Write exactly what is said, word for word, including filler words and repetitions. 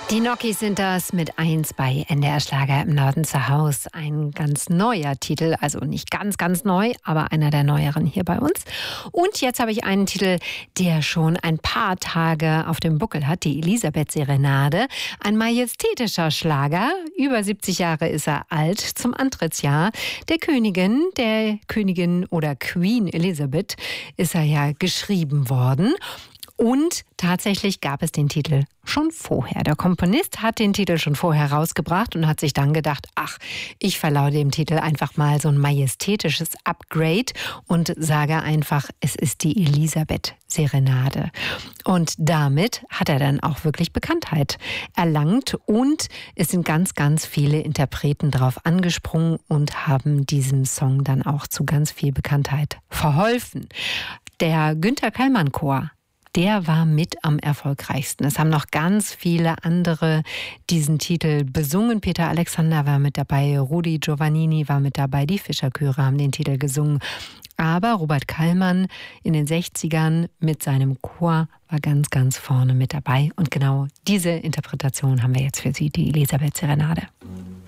Die Gnocchis sind das mit eins bei N D R Schlager im Norden zu Haus. Ein ganz neuer Titel, also nicht ganz, ganz neu, aber einer der neueren hier bei uns. Und jetzt habe ich einen Titel, der schon ein paar Tage auf dem Buckel hat, die Elisabeth-Serenade. Ein majestätischer Schlager, über siebzig Jahre ist er alt, zum Antrittsjahr der Königin, der Königin oder Queen Elisabeth ist er ja geschrieben worden. Und tatsächlich gab es den Titel schon vorher. Der Komponist hat den Titel schon vorher rausgebracht und hat sich dann gedacht, ach, ich verleihe dem Titel einfach mal so ein majestätisches Upgrade und sage einfach, es ist die Elisabeth-Serenade. Und damit hat er dann auch wirklich Bekanntheit erlangt und es sind ganz, ganz viele Interpreten drauf angesprungen und haben diesem Song dann auch zu ganz viel Bekanntheit verholfen. Der Günther Kallmann Chor, der war mit am erfolgreichsten. Es haben noch ganz viele andere diesen Titel besungen. Peter Alexander war mit dabei, Rudi Giovannini war mit dabei, die Fischerchöre haben den Titel gesungen. Aber Robert Kallmann in den sechzigern mit seinem Chor war ganz, ganz vorne mit dabei. Und genau diese Interpretation haben wir jetzt für Sie, die Elisabeth-Serenade.